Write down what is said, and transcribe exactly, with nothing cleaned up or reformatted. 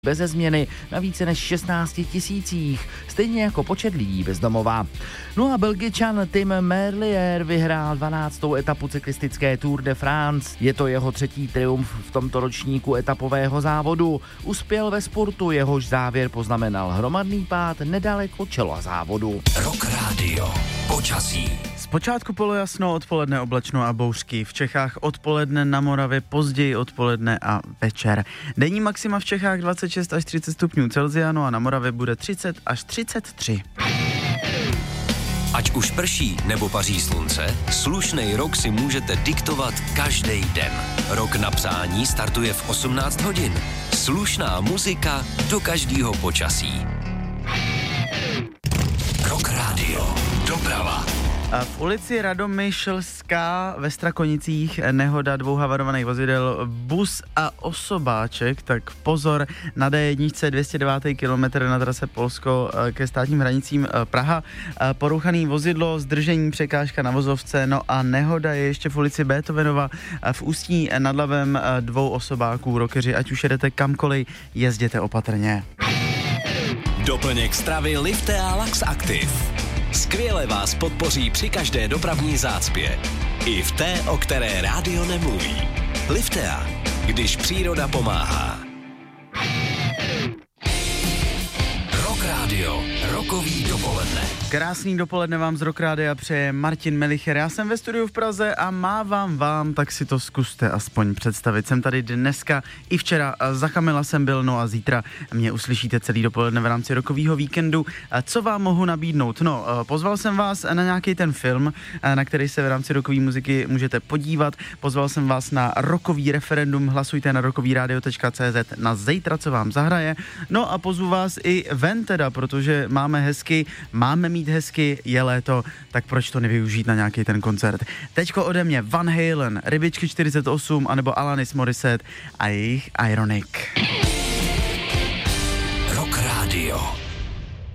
beze změny na více než šestnácti tisících, stejně jako počet lidí bez domova. No a Belgičan Tim Merlier vyhrál dvanáctou etapu cyklistické Tour de France. Je to jeho třetí triumf v tomto ročníku etapového závodu. Uspěl ve spurtu, jehož závěr poznamenal hromadný pád nedaleko čela závodu. Rock Radio. Počasí. Zpočátku polojasno, odpoledne oblačno a bouřky. V Čechách odpoledne, na Moravě později odpoledne a večer. Denní maxima v Čechách dvacet šest až třicet stupňů Celsia, no a na Moravě bude třicet až třicet tři. Ať už prší nebo paří slunce, slušnej rok si můžete diktovat každý den. Rok na přání startuje v osmnáct hodin. Slušná muzika do každého počasí. Rock Radio. Doprava. V ulici Radomyšlská ve Strakonicích nehoda dvou havarovaných vozidel, bus a osobáček, tak pozor na D jedna dvě stě devět kilometr na trase Polsko ke státním hranicím Praha. Porouchaný vozidlo, zdržení, překážka na vozovce, no a nehoda je ještě v ulici Beethovenova v Ústí nad Labem dvou osobáků. Rockeři, ať už jedete kamkoliv, jezděte opatrně. Doplněk stravy Liftea Lax Active. Skvěle vás podpoří při každé dopravní zácpě. I v té, o které rádio nemluví. Liftea, když příroda pomáhá. Rock Radio, rokový dopoledne. Krásný dopoledne vám z Rock Rádia přeje Martin Melicher. Já jsem ve studiu v Praze a mávám vám, tak si to zkuste aspoň představit. Jsem tady dneska i včera, za Chamila jsem byl, no a zítra mě uslyšíte celý dopoledne v rámci rokovýho víkendu. Co vám mohu nabídnout? No, pozval jsem vás na nějaký ten film, na který se v rámci rokové muziky můžete podívat. Pozval jsem vás na rokový referendum, hlasujte na rokovýradio tečka cé zet na zítra, co vám zahraje. No a pozvu vás i ven teda, protože máme hezky, máme mít hezky, je léto, tak proč to nevyužít na nějaký ten koncert. Teďko ode mě Van Halen, Rybičky čtyřicet osm, anebo Alanis Morissette a jejich Ironic. Rock Radio.